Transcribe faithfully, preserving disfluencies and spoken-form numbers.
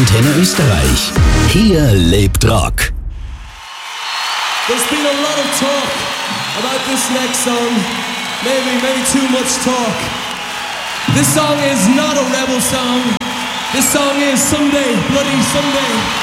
Antenne Österreich. Hier lebt Rock. There's been a lot of talk about this next song. Maybe, maybe too much talk. This song is not a rebel song. This song is Someday, Bloody Someday.